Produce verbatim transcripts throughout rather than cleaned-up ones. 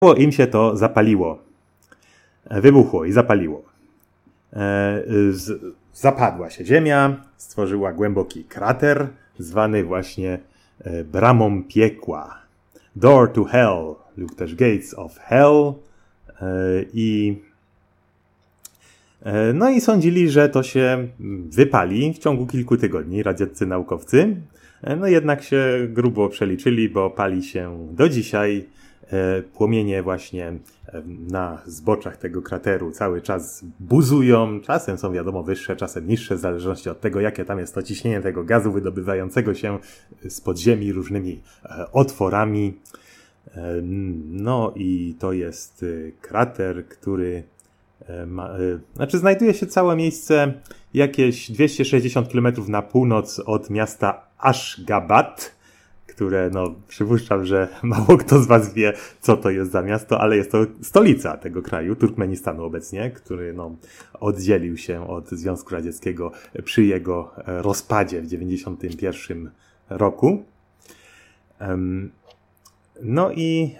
im się to zapaliło. Wybuchło i zapaliło. Z, zapadła się ziemia, stworzyła głęboki krater, zwany właśnie bramą piekła. Door to Hell lub też Gates of Hell. I no i sądzili, że to się wypali w ciągu kilku tygodni, radzieccy naukowcy. No jednak się grubo przeliczyli, bo pali się do dzisiaj. Płomienie właśnie na zboczach tego krateru cały czas buzują. Czasem są wiadomo wyższe, czasem niższe, w zależności od tego, jakie tam jest to ciśnienie tego gazu wydobywającego się z podziemi różnymi otworami. No i to jest krater, który ma, znaczy znajduje się całe miejsce jakieś dwieście sześćdziesiąt kilometrów na północ od miasta Ashgabat, które, no, przypuszczam, że mało kto z was wie, co to jest za miasto, ale jest to stolica tego kraju, Turkmenistanu obecnie, który, no, oddzielił się od Związku Radzieckiego przy jego rozpadzie w dziewięćdziesiątym pierwszym roku. No i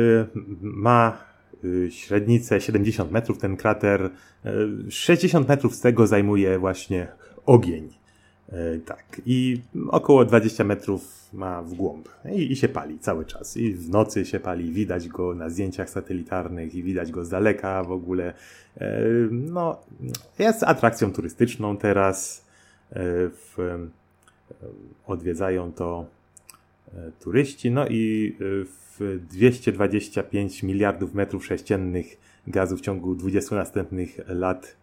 ma średnicę siedemdziesiąt metrów ten krater, sześćdziesiąt metrów z tego zajmuje właśnie ogień. Tak, i około dwadzieścia metrów ma w głąb I, i się pali cały czas. I w nocy się pali, widać go na zdjęciach satelitarnych i widać go z daleka w ogóle. No, jest atrakcją turystyczną teraz. W, odwiedzają to turyści. No i w dwieście dwadzieścia pięć miliardów metrów sześciennych gazu w ciągu dwudziestu następnych lat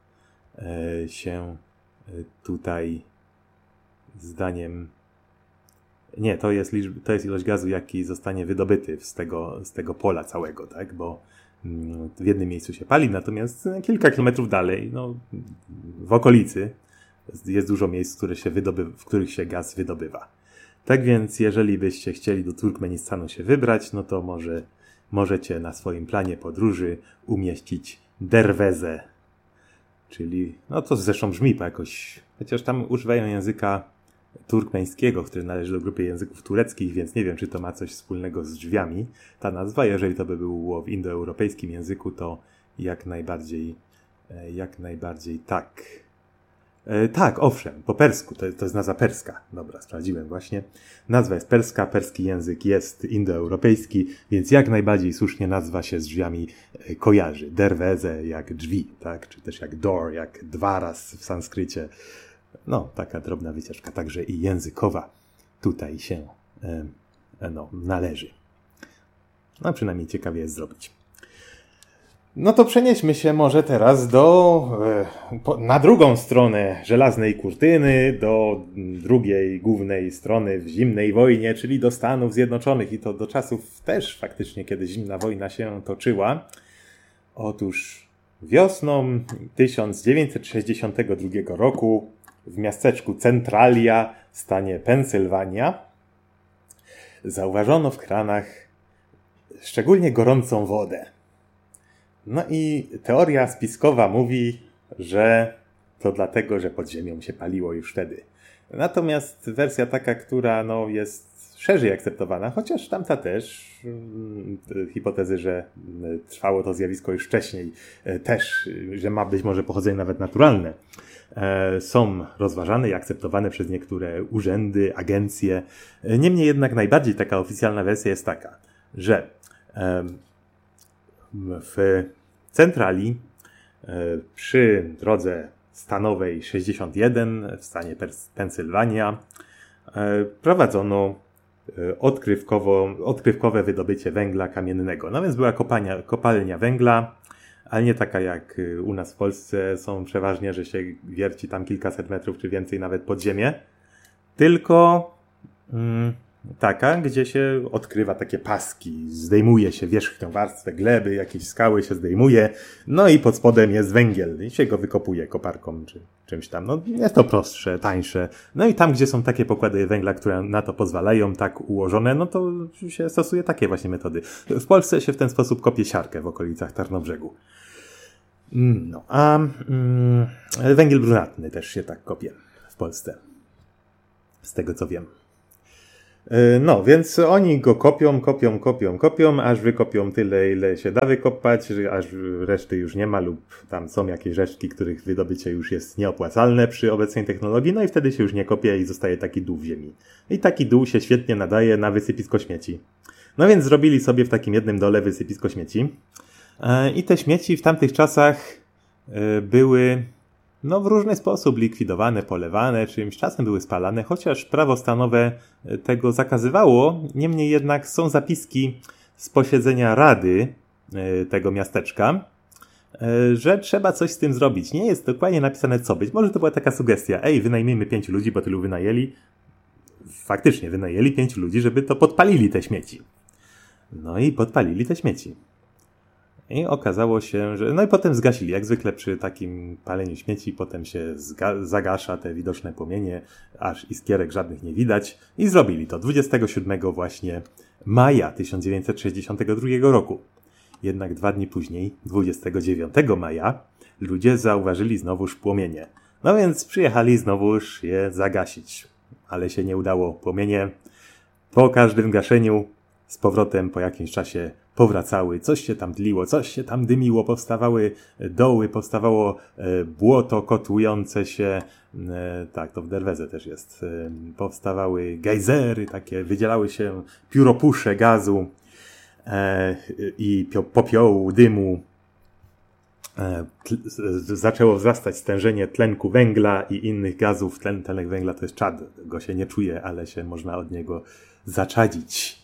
się tutaj zdaniem nie, to jest, liczb, to jest ilość gazu, jaki zostanie wydobyty z tego, z tego pola całego, tak, bo w jednym miejscu się pali, natomiast kilka kilometrów dalej, no, w okolicy jest dużo miejsc, które się wydoby, w których się gaz wydobywa. Tak więc, jeżeli byście chcieli do Turkmenistanu się wybrać, no to może możecie na swoim planie podróży umieścić Dervezę, czyli, no to zresztą brzmi po jakoś, chociaż tam używają języka turkmeńskiego, który należy do grupy języków tureckich, więc nie wiem, czy to ma coś wspólnego z drzwiami, ta nazwa. Jeżeli to by było w indoeuropejskim języku, to jak najbardziej, jak najbardziej tak. E, tak, owszem, po persku, to, to jest nazwa perska. Dobra, sprawdziłem właśnie. Nazwa jest perska, perski język jest indoeuropejski, więc jak najbardziej słusznie nazwa się z drzwiami kojarzy. Derweze jak drzwi, tak? Czy też jak door, jak dwaras w sanskrycie. No, taka drobna wycieczka, także i językowa tutaj się e, no, należy. No, przynajmniej ciekawie jest zrobić. No to przenieśmy się może teraz do, e, po, na drugą stronę żelaznej kurtyny, do drugiej głównej strony w zimnej wojnie, czyli do Stanów Zjednoczonych i to do czasów też faktycznie, kiedy zimna wojna się toczyła. Otóż wiosną tysiąc dziewięćset sześćdziesiątego drugiego roku w miasteczku Centralia w stanie Pensylwania zauważono w kranach szczególnie gorącą wodę. No i teoria spiskowa mówi, że to dlatego, że pod ziemią się paliło już wtedy. Natomiast wersja taka, która no, jest szerzej akceptowana, chociaż tamta też, hipotezy, że trwało to zjawisko już wcześniej, też, że ma być może pochodzenie nawet naturalne, są rozważane i akceptowane przez niektóre urzędy, agencje. Niemniej jednak najbardziej taka oficjalna wersja jest taka, że w centrali przy drodze stanowej sześćdziesiąt jeden w stanie Pensylwania prowadzono odkrywkowo, odkrywkowe wydobycie węgla kamiennego. No więc była kopalnia, kopalnia węgla, ale nie taka jak u nas w Polsce są przeważnie, że się wierci tam kilkaset metrów czy więcej nawet pod ziemię, tylko mm, taka, gdzie się odkrywa takie paski, zdejmuje się wierzchnią warstwę gleby, jakieś skały się zdejmuje, no i pod spodem jest węgiel i się go wykopuje koparką czy czymś tam. No jest to prostsze, tańsze. No i tam, gdzie są takie pokłady węgla, które na to pozwalają, tak ułożone, no to się stosuje takie właśnie metody. W Polsce się w ten sposób kopie siarkę w okolicach Tarnobrzegu. No, a mm, węgiel brunatny też się tak kopie w Polsce. Z tego co wiem. No, więc oni go kopią, kopią, kopią, kopią, aż wykopią tyle, ile się da wykopać, aż reszty już nie ma lub tam są jakieś resztki, których wydobycie już jest nieopłacalne przy obecnej technologii, no i wtedy się już nie kopie i zostaje taki dół w ziemi. I taki dół się świetnie nadaje na wysypisko śmieci. No więc zrobili sobie w takim jednym dole wysypisko śmieci. I te śmieci w tamtych czasach były no w różny sposób likwidowane, polewane, czymś czasem były spalane, chociaż prawo stanowe tego zakazywało. Niemniej jednak są zapiski z posiedzenia rady tego miasteczka, że trzeba coś z tym zrobić. Nie jest dokładnie napisane co być. Może to była taka sugestia. Ej, wynajmijmy pięciu ludzi, bo tylu wynajęli. Faktycznie wynajęli pięciu ludzi, żeby to podpalili te śmieci. No i podpalili te śmieci. I okazało się, że... No i potem zgasili. Jak zwykle przy takim paleniu śmieci potem się zga- zagasza te widoczne płomienie, aż iskierek żadnych nie widać. I zrobili to dwudziestego siódmego właśnie maja tysiąc dziewięćset sześćdziesiątego drugiego roku. Jednak dwa dni później, dwudziestego dziewiątego maja, ludzie zauważyli znowuż płomienie. No więc przyjechali znowuż je zagasić. Ale się nie udało. Płomienie po każdym gaszeniu z powrotem po jakimś czasie powracały, coś się tam tliło, coś się tam dymiło, powstawały doły, powstawało e, błoto kotłujące się, e, tak, to w Derweze też jest, e, powstawały gejzery takie, wydzielały się pióropusze gazu e, i pio, popiołu, dymu. E, tl, zaczęło wzrastać stężenie tlenku węgla i innych gazów. Tlen, tlenek węgla to jest czad, go się nie czuje, ale się można od niego zaczadzić.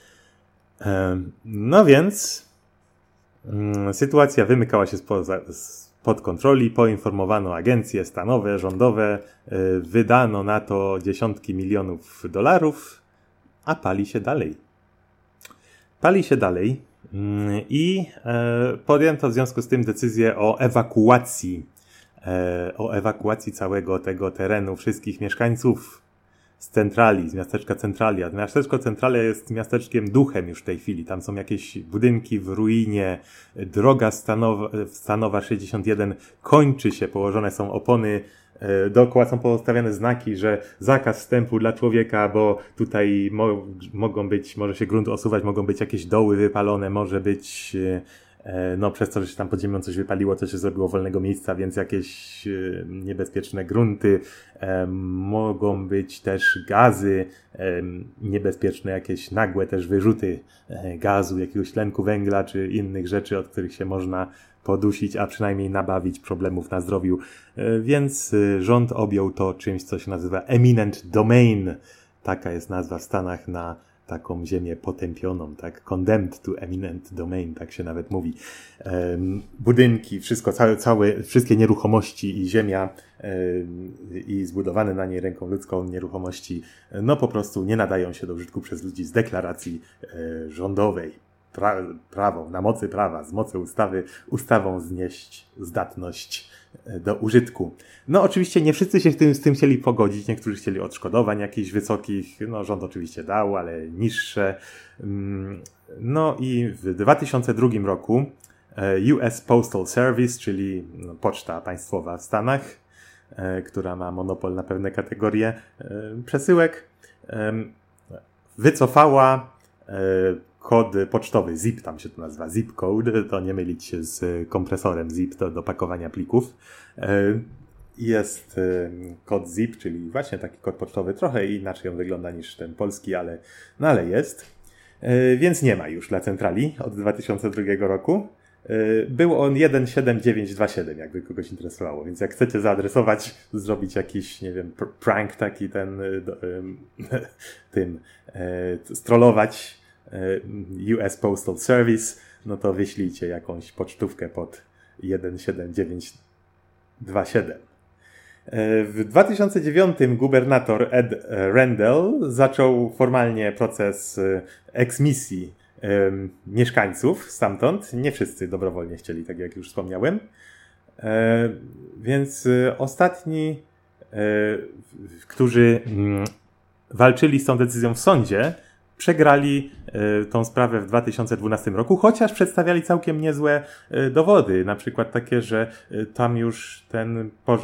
No więc sytuacja wymykała się spod kontroli, poinformowano agencje stanowe, rządowe, wydano na to dziesiątki milionów dolarów, a pali się dalej. Pali się dalej i podjęto w związku z tym decyzję o ewakuacji, o ewakuacji całego tego terenu, wszystkich mieszkańców z centrali, z miasteczka Centralia. Miasteczko Centralia jest miasteczkiem duchem już w tej chwili. Tam są jakieś budynki w ruinie, droga stanowa, stanowa sześćdziesiąt jeden kończy się, położone są opony, e, dookoła są postawione znaki, że zakaz wstępu dla człowieka, bo tutaj mo, mogą być, może się grunt osuwać, mogą być jakieś doły wypalone, może być... E, No, przez to, że się tam pod ziemią coś wypaliło, to się zrobiło wolnego miejsca, więc jakieś e, niebezpieczne grunty, e, mogą być też gazy, e, niebezpieczne jakieś nagłe też wyrzuty e, gazu, jakiegoś tlenku węgla, czy innych rzeczy, od których się można podusić, a przynajmniej nabawić problemów na zdrowiu. E, więc e, rząd objął to czymś, co się nazywa eminent domain. Taka jest nazwa w Stanach na taką ziemię potępioną, tak? Condemned to eminent domain, tak się nawet mówi. Um, budynki, wszystko, całe, całe, wszystkie nieruchomości i ziemia um, i zbudowane na niej ręką ludzką nieruchomości, no po prostu nie nadają się do użytku przez ludzi z deklaracji e, rządowej. Pra, prawą, na mocy prawa, z mocy ustawy, ustawą znieść zdatność do użytku. No oczywiście nie wszyscy się z tym, z tym chcieli pogodzić, niektórzy chcieli odszkodowań jakichś wysokich, no rząd oczywiście dał, ale niższe. No i w dwa tysiące drugim roku U S Postal Service, czyli poczta państwowa w Stanach, która ma monopol na pewne kategorie przesyłek, wycofała kod pocztowy zip, tam się to nazywa zip code, to nie mylić się z kompresorem zip do, do pakowania plików. Jest kod zip, czyli właśnie taki kod pocztowy, trochę inaczej on wygląda niż ten polski, ale, no ale jest. Więc nie ma już dla centrali od dwa tysiące drugiego roku. Był on jeden siedem dziewięć dwa siedem, jakby kogoś interesowało, więc jak chcecie zaadresować, zrobić jakiś, nie wiem, prank taki ten, tym, strollować U S Postal Service, no to wyślijcie jakąś pocztówkę pod jeden siedem dziewięć dwa siedem. W dwa tysiące dziewiątym gubernator Ed Rendell zaczął formalnie proces eksmisji um, mieszkańców stamtąd. Nie wszyscy dobrowolnie chcieli, tak jak już wspomniałem. E, więc ostatni, e, którzy m, walczyli z tą decyzją w sądzie, przegrali y, tą sprawę w dwa tysiące dwunastym roku, chociaż przedstawiali całkiem niezłe y, dowody. Na przykład takie, że y, tam już ten pożar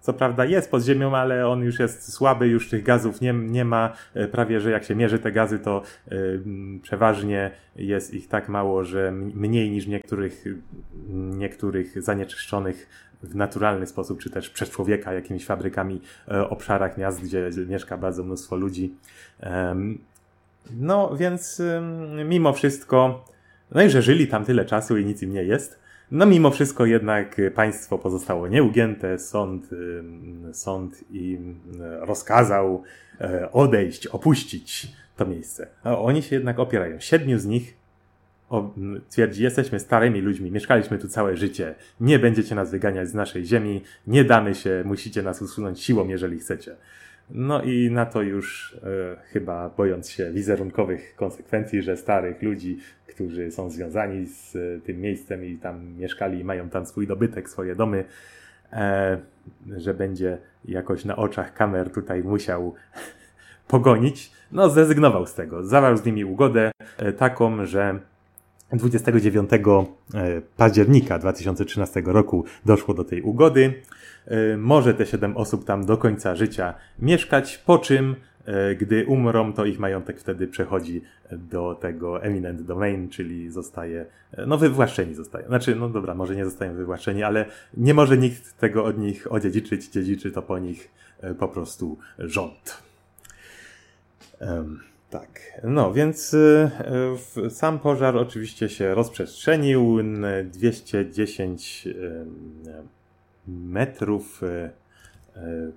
co prawda jest pod ziemią, ale on już jest słaby, już tych gazów nie, nie ma. Prawie, że jak się mierzy te gazy, to y, przeważnie jest ich tak mało, że mniej niż w niektórych, niektórych zanieczyszczonych w naturalny sposób, czy też przez człowieka jakimiś fabrykami e, obszarach miast, gdzie mieszka bardzo mnóstwo ludzi. Um, no więc um, mimo wszystko, no i że żyli tam tyle czasu i nic im nie jest, no mimo wszystko jednak państwo pozostało nieugięte, sąd, sąd im rozkazał odejść, opuścić to miejsce. A oni się jednak opierają. Siedmiu z nich o, twierdzi, jesteśmy starymi ludźmi, mieszkaliśmy tu całe życie, nie będziecie nas wyganiać z naszej ziemi, nie damy się, musicie nas usunąć siłą, jeżeli chcecie. No i na to już e, chyba bojąc się wizerunkowych konsekwencji, że starych ludzi, którzy są związani z e, tym miejscem i tam mieszkali i mają tam swój dobytek, swoje domy, e, że będzie jakoś na oczach kamer tutaj musiał pogonić, no zrezygnował z tego. Zawarł z nimi ugodę e, taką, że dwudziestego dziewiątego października dwa tysiące trzynastego roku doszło do tej ugody. Może te siedem osób tam do końca życia mieszkać, po czym, gdy umrą, to ich majątek wtedy przechodzi do tego eminent domain, czyli zostaje, no wywłaszczeni zostają. Znaczy, no dobra, może nie zostają wywłaszczeni, ale nie może nikt tego od nich odziedziczyć, dziedziczy to po nich po prostu rząd. Um. Tak, no więc y, y, sam pożar oczywiście się rozprzestrzenił, dwieście dziesięć y, metrów y, y,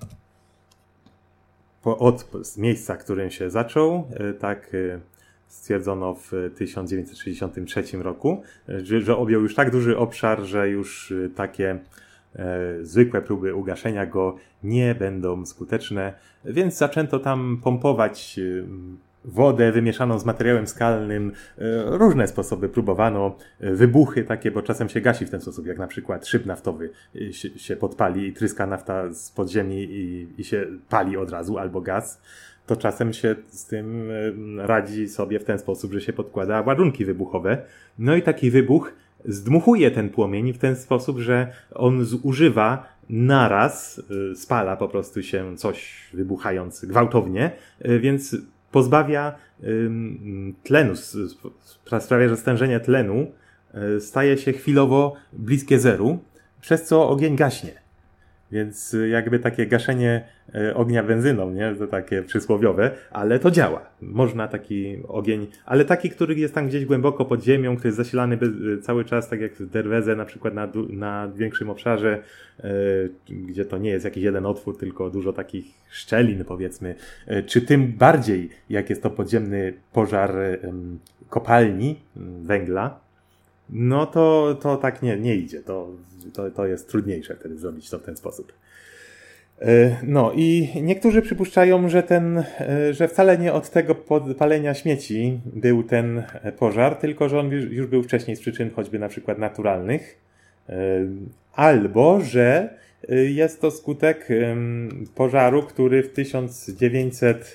po, od z miejsca, w którym się zaczął, y, tak y, stwierdzono w tysiąc dziewięćset sześćdziesiątym trzecim roku, y, że, że objął już tak duży obszar, że już y, takie E, zwykłe próby ugaszenia go nie będą skuteczne, więc zaczęto tam pompować e, wodę wymieszaną z materiałem skalnym. E, różne sposoby próbowano, e, wybuchy takie, bo czasem się gasi w ten sposób, jak na przykład szyb naftowy e, się, się podpali i tryska nafta z podziemi i, i się pali od razu, albo gaz. To czasem się z tym e, radzi sobie w ten sposób, że się podkłada ładunki wybuchowe. No i taki wybuch zdmuchuje ten płomień w ten sposób, że on zużywa naraz, spala po prostu się coś wybuchając gwałtownie, więc pozbawia tlenu, sprawia, że stężenie tlenu staje się chwilowo bliskie zeru, przez co ogień gaśnie. Więc jakby takie gaszenie ognia benzyną, nie? To takie przysłowiowe, ale to działa. Można taki ogień, ale taki, który jest tam gdzieś głęboko pod ziemią, który jest zasilany cały czas, tak jak w Derweze, na przykład na, na większym obszarze, gdzie to nie jest jakiś jeden otwór, tylko dużo takich szczelin, powiedzmy, czy tym bardziej, jak jest to podziemny pożar kopalni węgla, no to, to tak nie, nie idzie. To, to, to jest trudniejsze wtedy zrobić to w ten sposób. No i niektórzy przypuszczają, że ten, że wcale nie od tego podpalenia śmieci był ten pożar, tylko że on już był wcześniej z przyczyn choćby na przykład naturalnych, albo że jest to skutek pożaru, który w tysiąc dziewięćset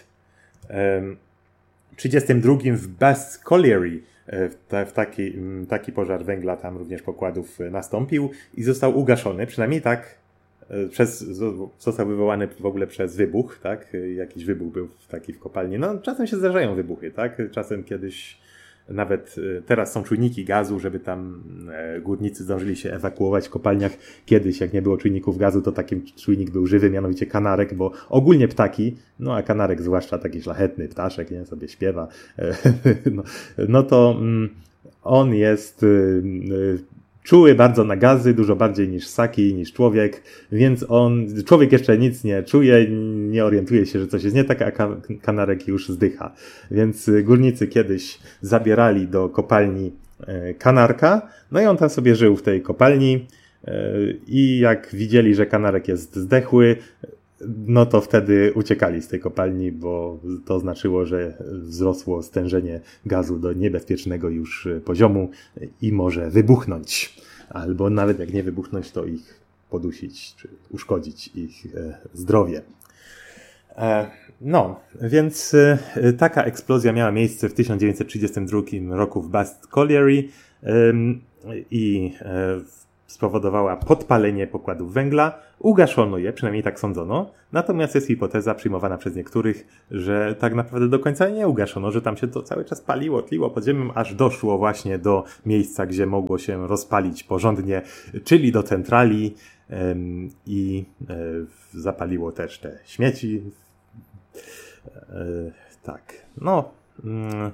trzydziestym drugim w Bast Colliery w taki, taki pożar węgla tam również pokładów nastąpił i został ugaszony, przynajmniej tak przez, został wywołany w ogóle przez wybuch, tak? Jakiś wybuch był taki w kopalni. No czasem się zdarzają wybuchy, tak? Czasem kiedyś nawet teraz są czujniki gazu, żeby tam górnicy zdążyli się ewakuować w kopalniach. Kiedyś, jak nie było czujników gazu, to taki czujnik był żywy, mianowicie kanarek, bo ogólnie ptaki, no a kanarek zwłaszcza taki szlachetny ptaszek, nie, sobie śpiewa, no, no to on jest czuły bardzo na gazy, dużo bardziej niż ssaki, niż człowiek, więc on, człowiek jeszcze nic nie czuje, nie orientuje się, że coś jest nie tak, a kanarek już zdycha. Więc górnicy kiedyś zabierali do kopalni kanarka, no i on tam sobie żył w tej kopalni i jak widzieli, że kanarek jest zdechły, no to wtedy uciekali z tej kopalni, bo to znaczyło, że wzrosło stężenie gazu do niebezpiecznego już poziomu i może wybuchnąć. Albo nawet jak nie wybuchnąć, to ich podusić, czy uszkodzić ich zdrowie. No, więc taka eksplozja miała miejsce w tysiąc dziewięćset trzydziestym drugim roku w Bast Colliery i spowodowała podpalenie pokładów węgla. Ugaszono je, przynajmniej tak sądzono. Natomiast jest hipoteza przyjmowana przez niektórych, że tak naprawdę do końca nie ugaszono, że tam się to cały czas paliło, tliło pod ziemią, aż doszło właśnie do miejsca, gdzie mogło się rozpalić porządnie, czyli do centrali ym, i y, zapaliło też te śmieci. Y, tak, no, y,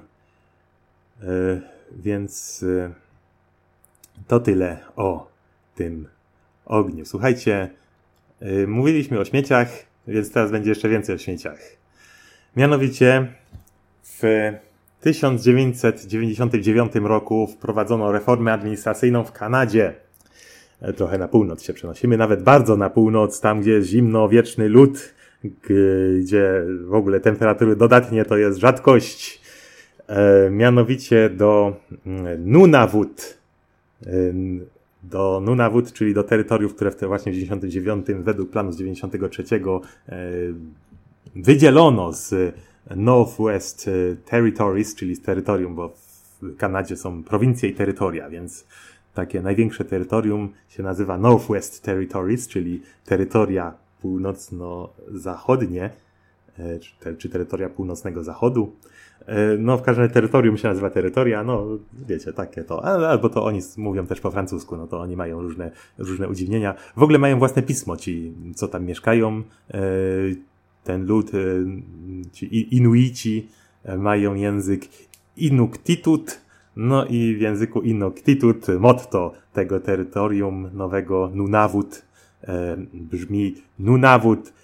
y, więc y, to tyle o tym ogniu. Słuchajcie, yy, mówiliśmy o śmieciach, więc teraz będzie jeszcze więcej o śmieciach. Mianowicie w tysiąc dziewięćset dziewięćdziesiątym dziewiątym roku wprowadzono reformę administracyjną w Kanadzie. Trochę na północ się przenosimy, nawet bardzo na północ, tam gdzie jest zimno, wieczny lód, gdzie w ogóle temperatury dodatnie to jest rzadkość. Yy, mianowicie do Nunavut. Yy, do Nunavut, czyli do terytoriów, które w te właśnie w dziewięćdziesiątym dziewiątym według planu z dziewięćdziesiątego trzeciego e, wydzielono z Northwest Territories, czyli z terytorium, bo w Kanadzie są prowincje i terytoria, więc takie największe terytorium się nazywa Northwest Territories, czyli terytoria północno-zachodnie, e, czy, te, czy terytoria północnego zachodu. No, w każdym razie terytorium się nazywa terytoria, no wiecie, takie to, albo to oni mówią też po francusku, no to oni mają różne, różne udziwnienia. W ogóle mają własne pismo, ci, co tam mieszkają, ten lud, ci Inuici mają język Inuktitut, no i w języku Inuktitut motto tego terytorium nowego Nunavut brzmi Nunavut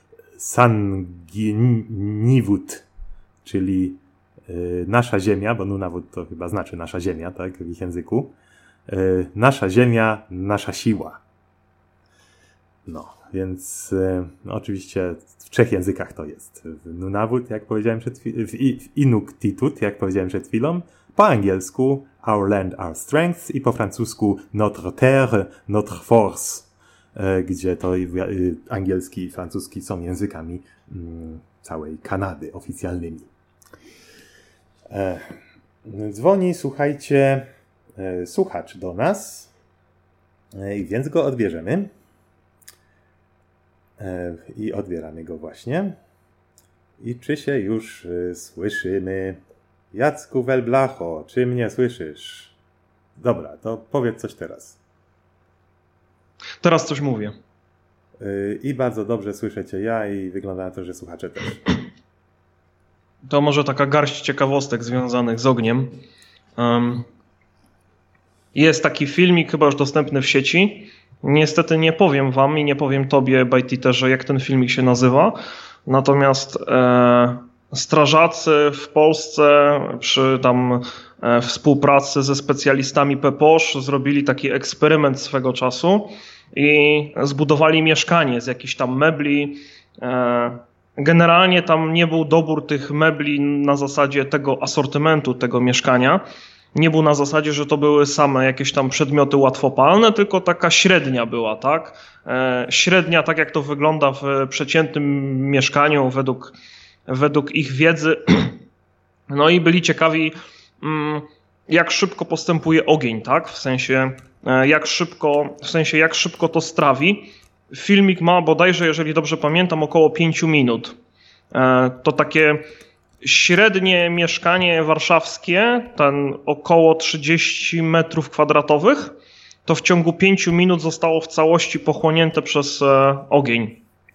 Sanginivut, czyli nasza ziemia, bo Nunavut to chyba znaczy nasza ziemia, tak, w ich języku. Nasza ziemia, nasza siła. No, więc no, oczywiście w trzech językach to jest. W Nunavut, jak powiedziałem przed chwilą, w Inuktitut, jak powiedziałem przed chwilą, po angielsku Our Land, Our Strength i po francusku Notre Terre, Notre Force, gdzie to angielski i francuski są językami całej Kanady oficjalnymi. Dzwoni, słuchajcie, słuchacz do nas, więc go odbierzemy. I odbieramy go właśnie. I czy się już słyszymy? Jacku Welblacho, czy mnie słyszysz? Dobra, to powiedz coś teraz. Teraz coś mówię. I bardzo dobrze słyszę cię ja i wygląda na to, że słuchacze też. To może taka garść ciekawostek związanych z ogniem. Um, jest taki filmik, chyba już dostępny w sieci. Niestety nie powiem wam i nie powiem tobie, Bajtiterze, jak ten filmik się nazywa. Natomiast e, strażacy w Polsce przy tam e, współpracy ze specjalistami Peposz zrobili taki eksperyment swego czasu i zbudowali mieszkanie z jakichś tam mebli. E, Generalnie tam nie był dobór tych mebli na zasadzie tego asortymentu tego mieszkania. Nie był na zasadzie, że to były same jakieś tam przedmioty łatwopalne, tylko taka średnia była, tak? E, średnia, tak jak to wygląda w przeciętnym mieszkaniu według, według ich wiedzy. No i byli ciekawi, mm, jak szybko postępuje ogień, tak? W sensie, e, jak szybko, w sensie, jak szybko to strawi. Filmik ma bodajże, jeżeli dobrze pamiętam, około pięciu minut. To takie średnie mieszkanie warszawskie, ten około trzydzieści metrów kwadratowych, to w ciągu pięciu minut zostało w całości pochłonięte przez ogień.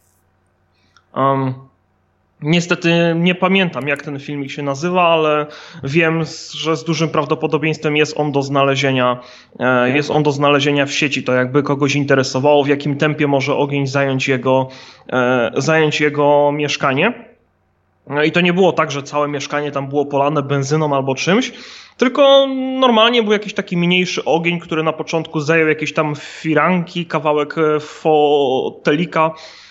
Um, niestety nie pamiętam, jak ten filmik się nazywa, ale wiem, że z dużym prawdopodobieństwem jest on do znalezienia, jest on do znalezienia w sieci. To jakby kogoś interesowało, w jakim tempie może ogień zająć jego, zająć jego mieszkanie. No i to nie było tak, że całe mieszkanie tam było polane benzyną albo czymś, tylko normalnie był jakiś taki mniejszy ogień, który na początku zajął jakieś tam firanki, kawałek fotelika.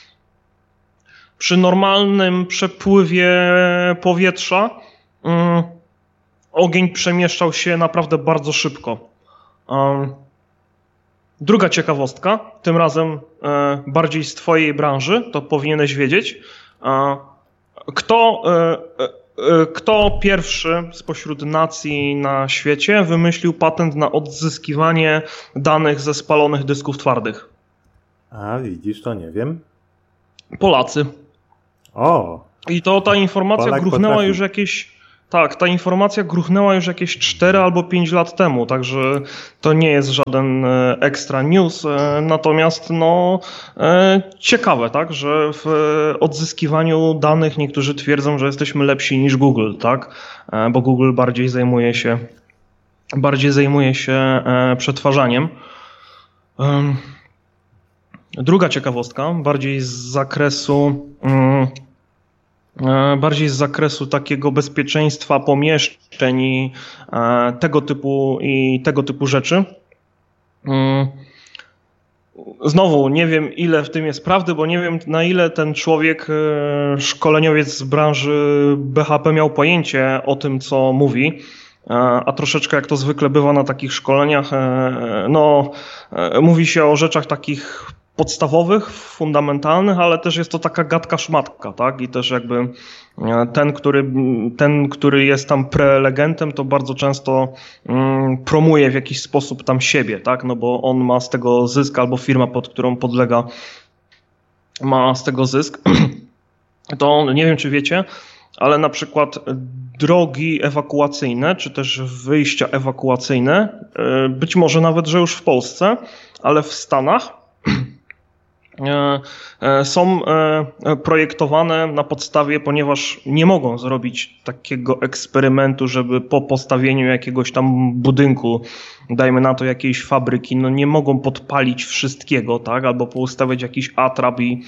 Przy normalnym przepływie powietrza um, ogień przemieszczał się naprawdę bardzo szybko. Um, druga ciekawostka, tym razem e, bardziej z twojej branży, to powinieneś wiedzieć. E, kto, e, Kto pierwszy spośród nacji na świecie wymyślił patent na odzyskiwanie danych ze spalonych dysków twardych? A widzisz, to nie wiem. Polacy. O! I to ta informacja Polak gruchnęła potrafi. już jakieś... Tak, ta informacja gruchnęła już jakieś cztery albo pięć lat temu, także to nie jest żaden ekstra news, natomiast no ciekawe, tak, że w odzyskiwaniu danych niektórzy twierdzą, że jesteśmy lepsi niż Google, tak, bo Google bardziej zajmuje się bardziej zajmuje się przetwarzaniem. Druga ciekawostka, bardziej z zakresu bardziej z zakresu takiego bezpieczeństwa pomieszczeń i tego typu, i tego typu rzeczy. Znowu nie wiem, ile w tym jest prawdy, bo nie wiem, na ile ten człowiek, szkoleniowiec z branży B H P miał pojęcie o tym, co mówi. A troszeczkę jak to zwykle bywa na takich szkoleniach, no mówi się o rzeczach takich podstawowych, fundamentalnych, ale też jest to taka gadka szmatka, tak? I też jakby ten, który, ten, który jest tam prelegentem, to bardzo często mm, promuje w jakiś sposób tam siebie, tak? No bo on ma z tego zysk, albo firma, pod którą podlega, ma z tego zysk. To nie wiem, czy wiecie, ale na przykład drogi ewakuacyjne, czy też wyjścia ewakuacyjne, być może nawet, że już w Polsce, ale w Stanach są projektowane na podstawie, ponieważ nie mogą zrobić takiego eksperymentu, żeby po postawieniu jakiegoś tam budynku, dajmy na to jakiejś fabryki, no nie mogą podpalić wszystkiego, tak, albo poustawiać jakiś atrap i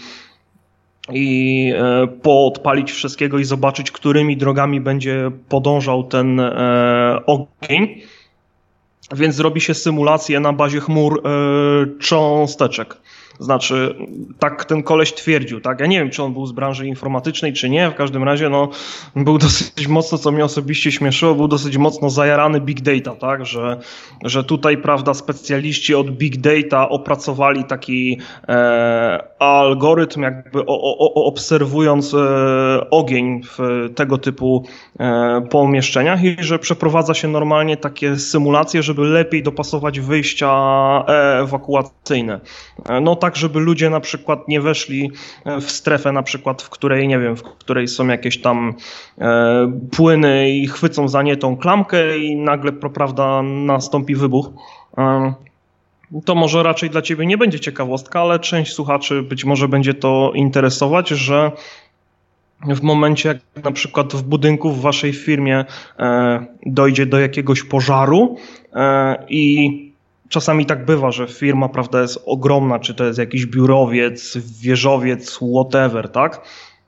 i podpalić wszystkiego i zobaczyć, którymi drogami będzie podążał ten ogień. Więc zrobi się symulację na bazie chmur cząsteczek. Znaczy, tak ten koleś twierdził, tak? Ja nie wiem, czy on był z branży informatycznej, czy nie. W każdym razie, no, był dosyć mocno, co mnie osobiście śmieszyło, był dosyć mocno zajarany big data, tak? Że, że tutaj, prawda, specjaliści od big data opracowali taki e, algorytm, jakby o, o, o, obserwując e, ogień w tego typu e, pomieszczeniach i że przeprowadza się normalnie takie symulacje, żeby lepiej dopasować wyjścia ewakuacyjne. No tak, żeby ludzie na przykład nie weszli w strefę na przykład, w której, nie wiem, w której są jakieś tam e, płyny i chwycą za nie tą klamkę i nagle, prawda, nastąpi wybuch. E, to może raczej dla ciebie nie będzie ciekawostka, ale część słuchaczy być może będzie to interesować, że w momencie, jak na przykład w budynku w waszej firmie e, dojdzie do jakiegoś pożaru e, i czasami tak bywa, że firma, prawda, jest ogromna, czy to jest jakiś biurowiec, wieżowiec, whatever, tak?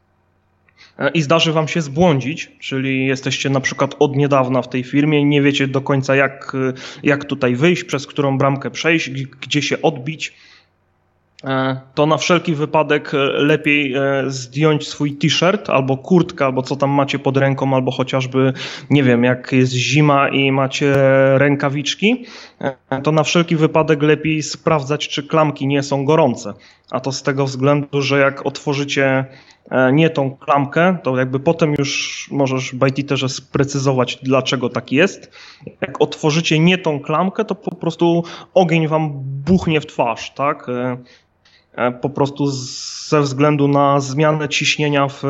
I zdarzy wam się zbłądzić, czyli jesteście na przykład od niedawna w tej firmie i nie wiecie do końca jak, jak tutaj wyjść, przez którą bramkę przejść, gdzie się odbić. To na wszelki wypadek lepiej zdjąć swój t-shirt albo kurtkę, albo co tam macie pod ręką, albo chociażby, nie wiem, jak jest zima i macie rękawiczki, to na wszelki wypadek lepiej sprawdzać, czy klamki nie są gorące. A to z tego względu, że jak otworzycie nie tą klamkę, to jakby potem już możesz, Bajtiterze, sprecyzować, dlaczego tak jest. Jak otworzycie nie tą klamkę, to po prostu ogień wam buchnie w twarz, tak? Po prostu ze względu na zmianę ciśnienia w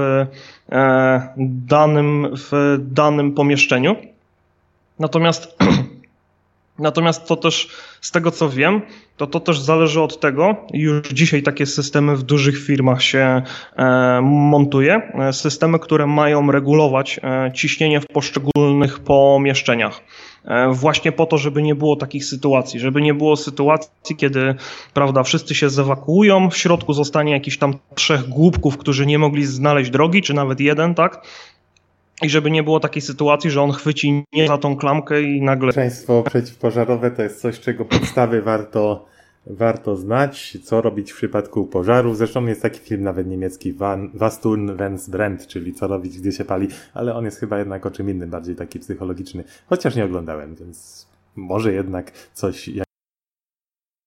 danym, w danym pomieszczeniu. Natomiast, natomiast to też z tego, co wiem, to to też zależy od tego, już dzisiaj takie systemy w dużych firmach się montuje, systemy, które mają regulować ciśnienie w poszczególnych pomieszczeniach. Właśnie po to, żeby nie było takich sytuacji, żeby nie było sytuacji, kiedy, prawda, wszyscy się zewakuują, w środku zostanie jakiś tam trzech głupków, którzy nie mogli znaleźć drogi, czy nawet jeden, tak? I żeby nie było takiej sytuacji, że on chwyci nie za tą klamkę i nagle... Bezpieczeństwo przeciwpożarowe to jest coś, czego podstawy warto, warto znać, co robić w przypadku pożaru. Zresztą jest taki film nawet niemiecki, Was tun, wenn's brennt, czyli co robić, gdy się pali, ale on jest chyba jednak o czym innym, bardziej taki psychologiczny, chociaż nie oglądałem, więc może jednak coś...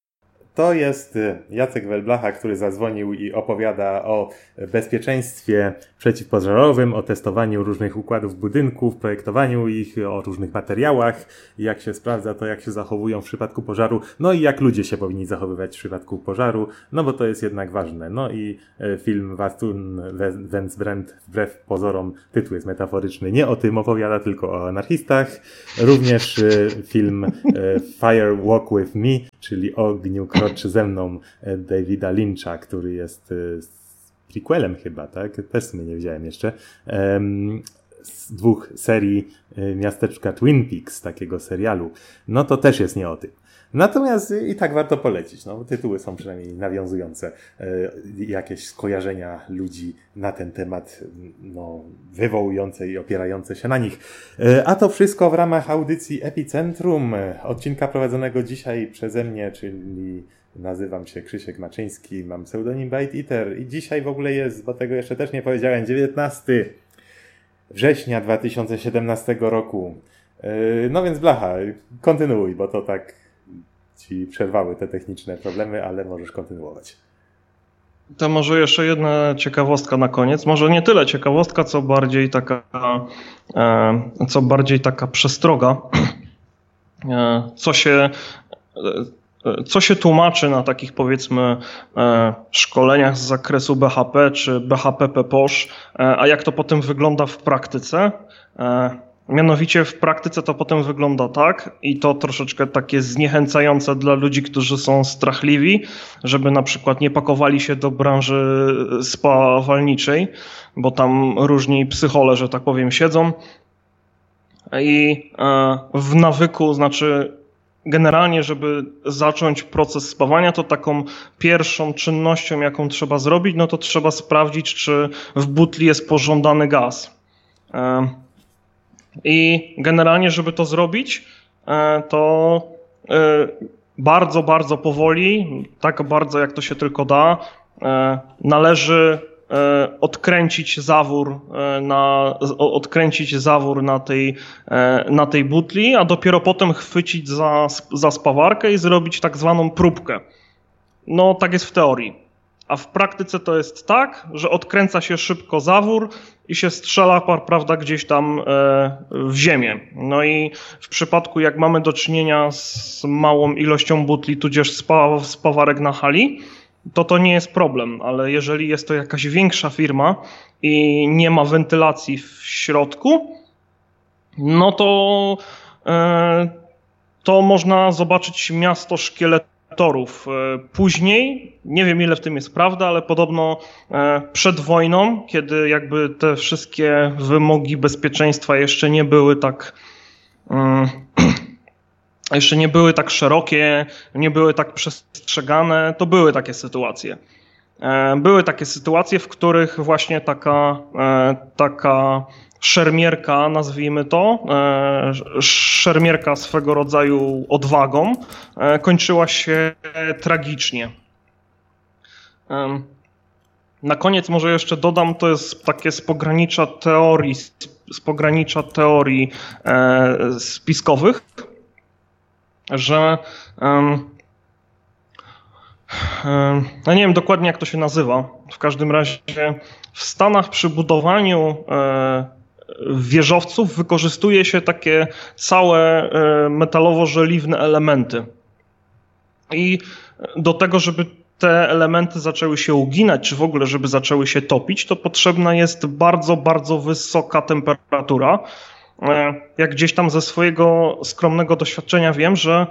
to jest Jacek Welblacha, który zadzwonił i opowiada o bezpieczeństwie przeciwpożarowym, o testowaniu różnych układów budynków, projektowaniu ich, o różnych materiałach, jak się sprawdza to, jak się zachowują w przypadku pożaru, no i jak ludzie się powinni zachowywać w przypadku pożaru, no bo to jest jednak ważne. No i film Was tun wens brennt, wbrew pozorom, tytuł jest metaforyczny, nie o tym opowiada, tylko o anarchistach. Również film Fire Walk With Me, czyli Ogniu kroczy ze mną Davida Lyncha, który jest prequelem chyba, tak? Też w sumie nie wiedziałem jeszcze. Z dwóch serii Miasteczka Twin Peaks, takiego serialu. No to też jest nie o tym. Natomiast i tak warto polecić, no bo tytuły są przynajmniej nawiązujące, jakieś skojarzenia ludzi na ten temat, no, wywołujące i opierające się na nich. A to wszystko w ramach audycji Epicentrum, odcinka prowadzonego dzisiaj przeze mnie, czyli nazywam się Krzysiek Maczyński, mam pseudonim Bite Eater i dzisiaj w ogóle jest, bo tego jeszcze też nie powiedziałem, dziewiętnastego września dwa tysiące siedemnastego roku. No więc Blacha, kontynuuj, bo to tak Ci przerwały te techniczne problemy, ale możesz kontynuować. To może jeszcze jedna ciekawostka na koniec. Może nie tyle ciekawostka, co bardziej taka, co bardziej taka przestroga. Co się, co się tłumaczy na takich, powiedzmy, szkoleniach z zakresu B H P czy B H P P P O Sz, a jak to potem wygląda w praktyce. Mianowicie w praktyce to potem wygląda tak i to troszeczkę takie zniechęcające dla ludzi, którzy są strachliwi, żeby na przykład nie pakowali się do branży spawalniczej, bo tam różni psychole, że tak powiem, siedzą i w nawyku, znaczy generalnie, żeby zacząć proces spawania, to taką pierwszą czynnością, jaką trzeba zrobić, no to trzeba sprawdzić, czy w butli jest pożądany gaz. I generalnie, żeby to zrobić, to bardzo, bardzo powoli, tak bardzo jak to się tylko da, należy odkręcić zawór na, odkręcić zawór na tej, na tej butli, a dopiero potem chwycić za, za spawarkę i zrobić tak zwaną próbkę. No tak jest w teorii. A w praktyce to jest tak, że odkręca się szybko zawór i się strzela, prawda, gdzieś tam w ziemię. No i w przypadku, jak mamy do czynienia z małą ilością butli, tudzież spa, spawarek na hali, to to nie jest problem, ale jeżeli jest to jakaś większa firma i nie ma wentylacji w środku, no to, to można zobaczyć miasto szkieletorów. Później, nie wiem ile w tym jest prawda, ale podobno przed wojną, kiedy jakby te wszystkie wymogi bezpieczeństwa jeszcze nie były tak jeszcze nie były tak szerokie, nie były tak przestrzegane, to były takie sytuacje. Były takie sytuacje, w których właśnie taka, taka szermierka, nazwijmy to, szermierka swego rodzaju odwagą, kończyła się tragicznie. Na koniec może jeszcze dodam, to jest takie z pogranicza teorii, z pogranicza teorii spiskowych, że ja nie wiem dokładnie jak to się nazywa, w każdym razie w Stanach przy budowaniu wieżowców wykorzystuje się takie całe metalowo-żeliwne elementy i do tego, żeby te elementy zaczęły się uginać, czy w ogóle żeby zaczęły się topić, to potrzebna jest bardzo, bardzo wysoka temperatura. Jak gdzieś tam ze swojego skromnego doświadczenia wiem, że,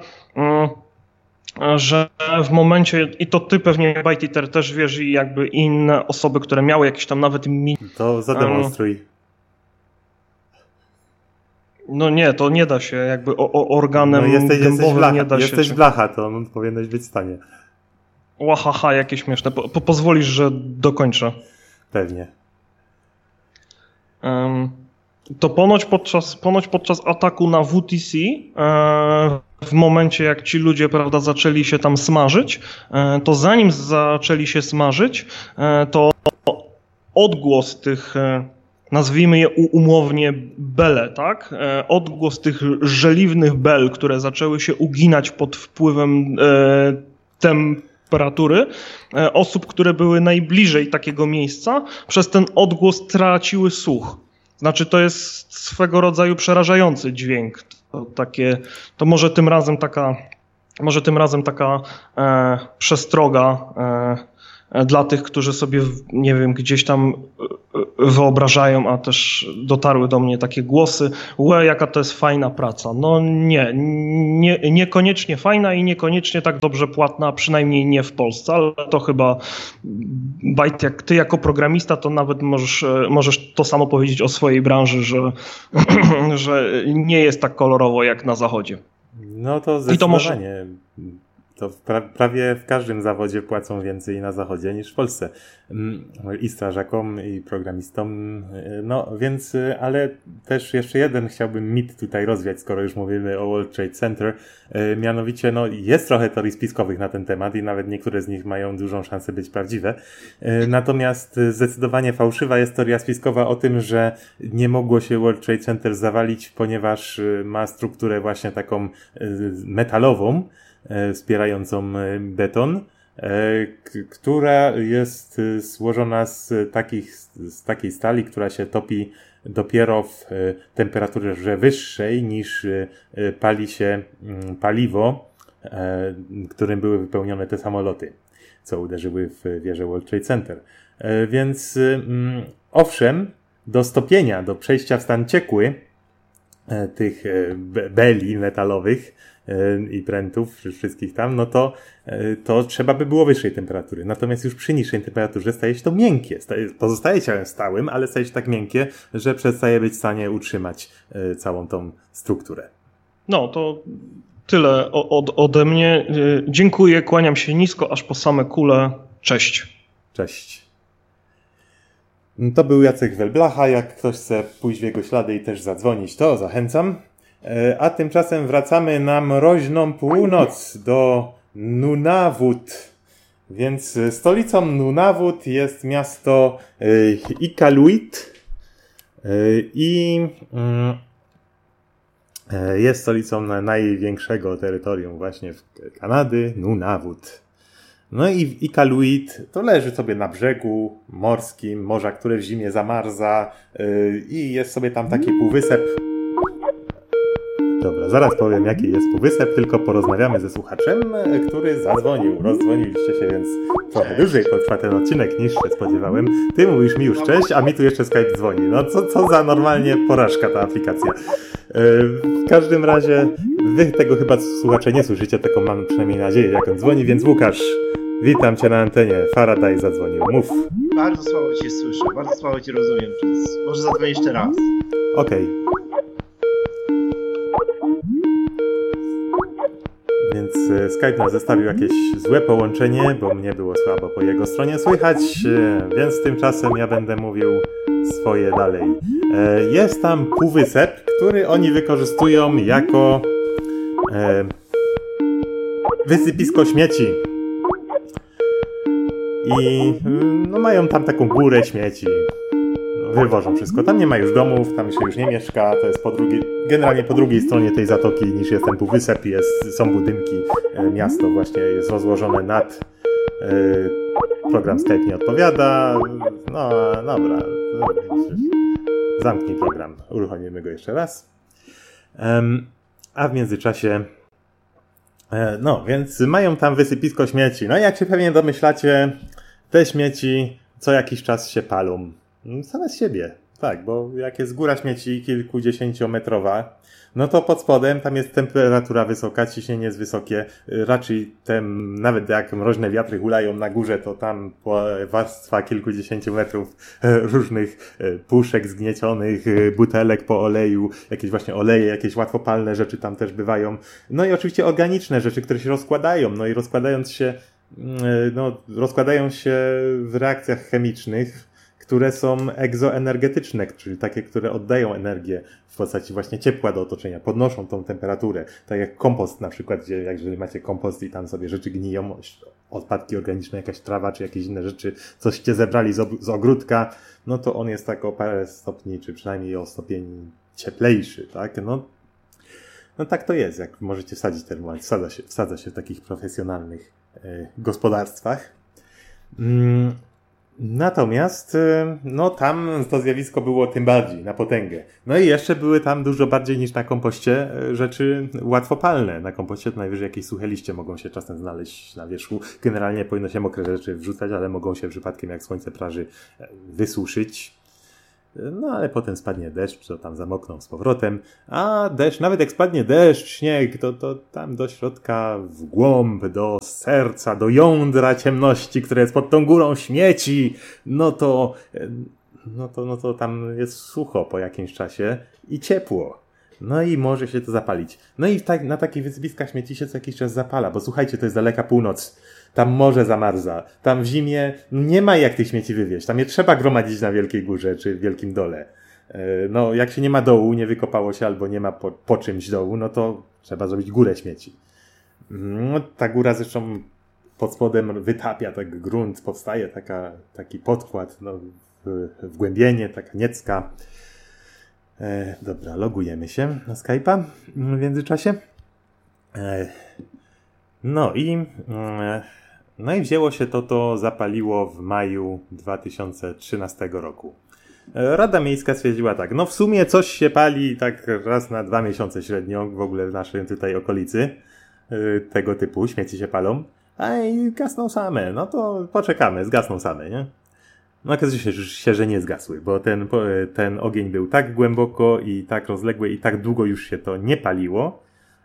że w momencie, i to ty pewnie Bite Eater też wiesz i jakby inne osoby, które miały jakieś tam nawet... Mi, to zademonstruj. No nie, to nie da się jakby o, o organem no jesteś, gębowym jesteś blacha, nie da jesteś się... Jesteś blacha, to powinieneś być w stanie. Łahaha, jakie śmieszne. Po, po, pozwolisz, że dokończę. Pewnie. Um, to ponoć podczas, ponoć podczas ataku na W T C, e, w momencie jak ci ludzie, prawda, zaczęli się tam smażyć, e, to zanim zaczęli się smażyć, e, to odgłos tych, e, nazwijmy je umownie bele, tak? E, odgłos tych żeliwnych bel, które zaczęły się uginać pod wpływem e, temperatury, osób, które były najbliżej takiego miejsca, przez ten odgłos traciły słuch. Znaczy to jest swego rodzaju przerażający dźwięk. To, takie, to może tym razem taka, może tym razem taka e, przestroga e, dla tych, którzy sobie, nie wiem, gdzieś tam wyobrażają, a też dotarły do mnie takie głosy, łe, jaka to jest fajna praca. No nie, nie, niekoniecznie fajna i niekoniecznie tak dobrze płatna, przynajmniej nie w Polsce, ale to chyba, Bajt, jak ty jako programista, to nawet możesz, możesz to samo powiedzieć o swojej branży, że, że nie jest tak kolorowo jak na zachodzie. No to zdecydowanie. To pra- prawie w każdym zawodzie płacą więcej na zachodzie niż w Polsce. I strażakom, i programistom. No więc, ale też jeszcze jeden chciałbym mit tutaj rozwiać, skoro już mówimy o World Trade Center. Mianowicie, no jest trochę teorii spiskowych na ten temat i nawet niektóre z nich mają dużą szansę być prawdziwe. Natomiast zdecydowanie fałszywa jest teoria spiskowa o tym, że nie mogło się World Trade Center zawalić, ponieważ ma strukturę właśnie taką metalową, wspierającą beton, k- która jest złożona z takich, z takiej stali, która się topi dopiero w temperaturze wyższej niż pali się paliwo, którym były wypełnione te samoloty, co uderzyły w wieżę World Trade Center. Więc owszem, do stopienia, do przejścia w stan ciekły tych beli metalowych i prętów, wszystkich tam, no to, to trzeba by było wyższej temperatury. Natomiast już przy niższej temperaturze staje się to miękkie. Staje, pozostaje ciałem stałym, ale staje się tak miękkie, że przestaje być w stanie utrzymać całą tą strukturę. No to tyle od, ode mnie. Dziękuję, kłaniam się nisko, aż po same kule. Cześć. Cześć. To był Jacek Welblacha. Jak ktoś chce pójść w jego ślady i też zadzwonić, to zachęcam. A tymczasem wracamy na mroźną północ, do Nunavut. Więc stolicą Nunavut jest miasto Iqaluit i jest stolicą największego terytorium właśnie w Kanady, Nunavut. No i Iqaluit to leży sobie na brzegu morskim morza, które w zimie zamarza i jest sobie tam taki półwysep. Dobra, zaraz powiem, jaki jest półwysep, tylko porozmawiamy ze słuchaczem, który zadzwonił. Rozdzwoniliście się, więc trochę dłużej potrwa ten odcinek niż się spodziewałem. Ty mówisz mi już cześć, a mi tu jeszcze Skype dzwoni. No co, co za normalnie porażka ta aplikacja. W każdym razie wy tego chyba słuchacze nie słyszycie, tylko mam przynajmniej nadzieję, jak on dzwoni, więc Łukasz, witam cię na antenie. Faraday zadzwonił. Mów. Bardzo słabo cię słyszę, bardzo słabo cię rozumiem, więc może zadzwonię jeszcze raz. Okej. Okay. Więc Skype nas zostawił jakieś złe połączenie, bo mnie było słabo po jego stronie słychać, więc tymczasem ja będę mówił swoje dalej. Jest tam półwysep, który oni wykorzystują jako wysypisko śmieci. I no, mają tam taką górę śmieci. Wywożą wszystko. Tam nie ma już domów, tam się już nie mieszka. To jest po drugiej, generalnie po drugiej stronie tej zatoki niż jest ten półwysep. Jest, są budynki. Miasto właśnie jest rozłożone nad. Program Skype nie odpowiada. No dobra. Zamknij program. Uruchomimy go jeszcze raz. A w międzyczasie no, więc mają tam wysypisko śmieci. No i jak się pewnie domyślacie, te śmieci co jakiś czas się palą. Same z siebie, tak, bo jak jest góra śmieci kilkudziesięciometrowa, no to pod spodem tam jest temperatura wysoka, ciśnienie jest wysokie, raczej tem, nawet jak mroźne wiatry hulają na górze, to tam warstwa kilkudziesięciu metrów różnych puszek zgniecionych, butelek po oleju, jakieś właśnie oleje, jakieś łatwopalne rzeczy tam też bywają, no i oczywiście organiczne rzeczy, które się rozkładają, no i rozkładając się, no rozkładają się w reakcjach chemicznych, które są egzoenergetyczne, czyli takie, które oddają energię w postaci właśnie ciepła do otoczenia, podnoszą tą temperaturę. Tak jak kompost na przykład, gdzie jak jeżeli macie kompost i tam sobie rzeczy gniją, odpadki organiczne, jakaś trawa czy jakieś inne rzeczy, coście zebrali z, og- z ogródka, no to on jest tak o parę stopni, czy przynajmniej o stopień cieplejszy, tak? No, No tak to jest, jak możecie wsadzić termometr. Wsadza się, wsadza się w takich profesjonalnych e, gospodarstwach. Mm, natomiast e, no tam to zjawisko było tym bardziej na potęgę. No i jeszcze były tam dużo bardziej niż na kompoście e, rzeczy łatwopalne. Na kompoście to najwyżej jakieś suche liście mogą się czasem znaleźć na wierzchu. Generalnie powinno się mokre rzeczy wrzucać, ale mogą się przypadkiem, jak słońce praży, e, wysuszyć. No ale potem spadnie deszcz, to tam zamokną z powrotem, a deszcz, nawet jak spadnie deszcz, śnieg, to, to tam do środka, w głąb, do serca, do jądra ciemności, które jest pod tą górą śmieci, no to, no to, no to tam jest sucho po jakimś czasie i ciepło. No i może się to zapalić. No i tak, na takich wysypiskach śmieci się co jakiś czas zapala, bo słuchajcie, to jest daleka północ. Tam morze zamarza. Tam w zimie nie ma jak tych śmieci wywieźć. Tam je trzeba gromadzić na Wielkiej Górze czy w Wielkim Dole. No, jak się nie ma dołu, nie wykopało się albo nie ma po, po czymś dołu, no to trzeba zrobić górę śmieci. No, ta góra zresztą pod spodem wytapia tak grunt, powstaje taka, taki podkład, no, wgłębienie, taka niecka. E, dobra, logujemy się na Skype'a w międzyczasie. E, no i e, no i wzięło się to, to zapaliło w maju dwa tysiące trzynastego roku. E, Rada Miejska stwierdziła tak, no w sumie coś się pali tak raz na dwa miesiące średnio w ogóle w naszej tutaj okolicy. E, tego typu śmieci się palą, a i gasną same, no to poczekamy, zgasną same, nie? No okazuje się, się, że nie zgasły, bo ten, ten ogień był tak głęboko i tak rozległy i tak długo już się to nie paliło,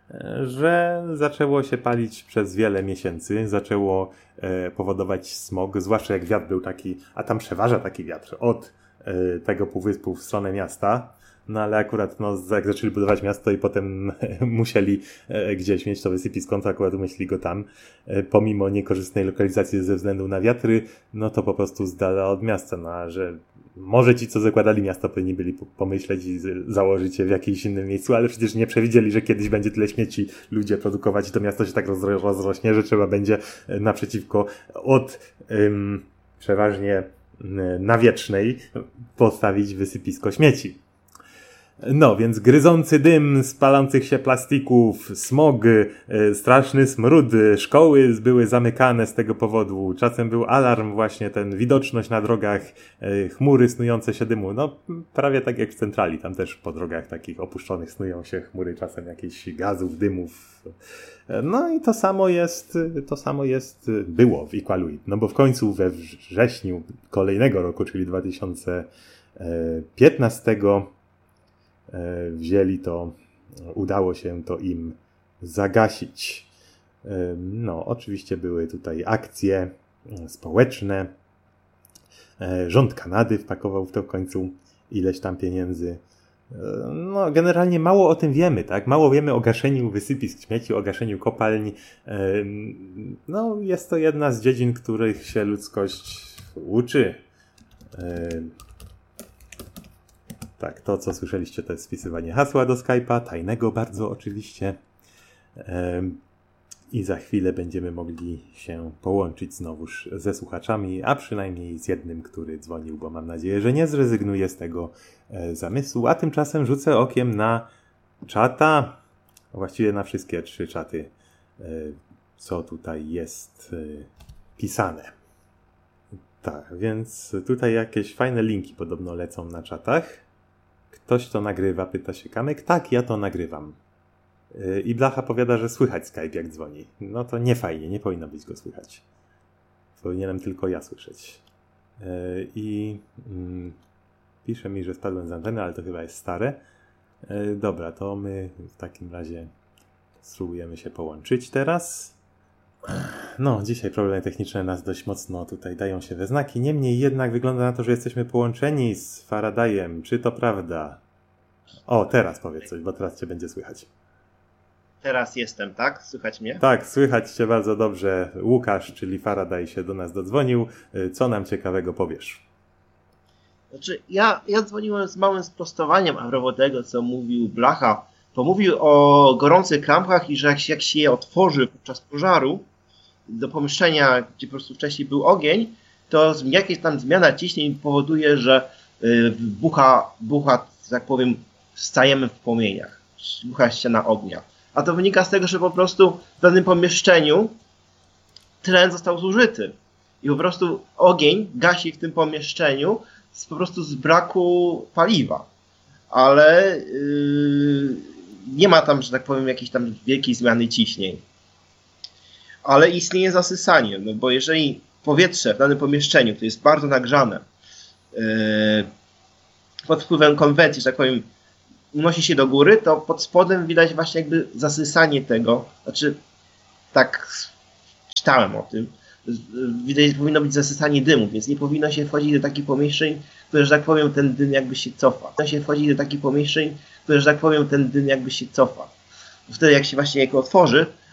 że zaczęło się palić przez wiele miesięcy, zaczęło e, powodować smog, zwłaszcza jak wiatr był taki, a tam przeważa taki wiatr od e, tego półwyspu w stronę miasta, no ale akurat no, jak zaczęli budować miasto i potem musieli e, gdzieś mieć to wysypisko, to akurat umieścili go tam, e, pomimo niekorzystnej lokalizacji ze względu na wiatry, no to po prostu z dala od miasta, no a że może ci, co zakładali miasto, powinni byli pomyśleć i z- założyć je w jakimś innym miejscu, ale przecież nie przewidzieli, że kiedyś będzie tyle śmieci ludzie produkować i to miasto się tak rozro- rozrośnie, że trzeba będzie e, naprzeciwko od ym, przeważnie y, Nawiecznej postawić wysypisko śmieci. No, więc gryzący dym z palących się plastików, smog, y, straszny smród, szkoły były zamykane z tego powodu. Czasem był alarm właśnie, ten widoczność na drogach, y, chmury snujące się dymu. No, prawie tak jak w centrali, tam też po drogach takich opuszczonych snują się chmury czasem jakichś gazów, dymów. No i to samo jest, to samo jest, było w Iqaluit. No bo w końcu we wrześniu kolejnego roku, czyli dwa tysiące piętnastego, wzięli to, udało się to im zagasić. No, oczywiście były tutaj akcje społeczne. Rząd Kanady wpakował w to w końcu ileś tam pieniędzy. No, generalnie mało o tym wiemy, tak? Mało wiemy o gaszeniu wysypisk śmieci, o gaszeniu kopalń. No, jest to jedna z dziedzin, których się ludzkość uczy. Tak, to co słyszeliście, to jest wpisywanie hasła do Skype'a, tajnego bardzo oczywiście. Ehm, I za chwilę będziemy mogli się połączyć znowuż ze słuchaczami, a przynajmniej z jednym, który dzwonił, bo mam nadzieję, że nie zrezygnuje z tego e, zamysłu. A tymczasem rzucę okiem na czata, właściwie na wszystkie trzy czaty, e, co tutaj jest e, pisane. Tak, więc tutaj jakieś fajne linki podobno lecą na czatach. Ktoś to nagrywa, pyta się Kamyk. Tak, ja to nagrywam. Yy, I Blacha powiada, że słychać Skype jak dzwoni. No to nie fajnie, nie powinno być go słychać. Powinienem tylko ja słyszeć. Yy, I yy, pisze mi, że spadłem z anteny, ale to chyba jest stare. Yy, dobra, to my w takim razie spróbujemy się połączyć teraz. No, dzisiaj problemy techniczne nas dość mocno tutaj dają się we znaki. Niemniej jednak wygląda na to, że jesteśmy połączeni z Faradayem. Czy to prawda? O, teraz powiedz coś, bo teraz cię będzie słychać. Teraz jestem, tak? Słychać mnie? Tak, słychać cię bardzo dobrze. Łukasz, czyli Faraday, się do nas dodzwonił. Co nam ciekawego powiesz? Znaczy, ja, ja dzwoniłem z małym sprostowaniem a propos tego, co mówił Blacha. Bo mówił o gorących krampach i że jak się, jak się je otworzy podczas pożaru do pomieszczenia, gdzie po prostu wcześniej był ogień, to jakaś tam zmiana ciśnień powoduje, że yy, bucha, bucha, tak powiem, stajemy w płomieniach. głucha ściana ognia. A to wynika z tego, że po prostu w danym pomieszczeniu tlen został zużyty. I po prostu ogień gasi w tym pomieszczeniu z, po prostu z braku paliwa. Ale yy, nie ma tam, że tak powiem, jakiejś tam wielkiej zmiany ciśnień. Ale istnieje zasysanie, no bo jeżeli powietrze w danym pomieszczeniu, to jest bardzo nagrzane, yy, pod wpływem konwencji, że tak powiem, unosi się do góry, to pod spodem widać właśnie jakby zasysanie tego, znaczy tak czytałem o tym, widać, powinno być zasysanie dymu, więc nie powinno się wchodzić do takich pomieszczeń, które, że tak powiem, ten dym jakby się cofa. Powinno się wchodzić do takich pomieszczeń, które, że tak powiem, ten dym jakby się cofa. Wtedy jak się właśnie jego otworzy,